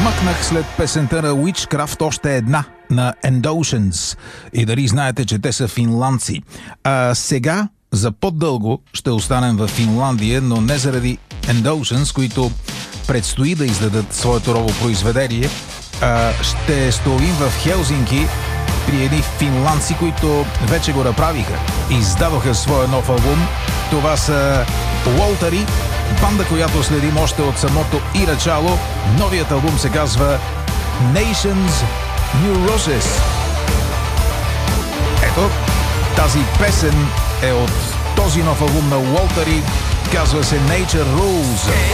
Мъкнах след песента на Witchcraft още една на Endoceans. И дали знаете, че те са финландци. Сега за по-дълго ще останем в Финландия, но не заради Endoceans, които предстои да издадат своето ново произведение. Ще стоим в Хелзинки при едни финландци, които вече го направиха. Издадоха своя нов албум. Това са Уолтари, банда, която следим още от самото и начало. Новият албум се казва Nations Neurosis. Ето, тази песен е от този нов албум на Уолтари. Казва се Nature Rules.